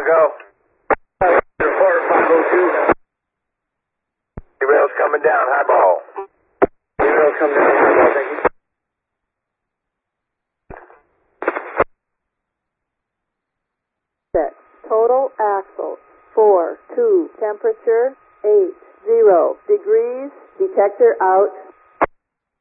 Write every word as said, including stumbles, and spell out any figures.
Chicago. Report five oh two. Rails coming down, high ball. Rails coming down, high ball, thank you. Set. Total axle four two. Temperature eight zero degrees. Detector out.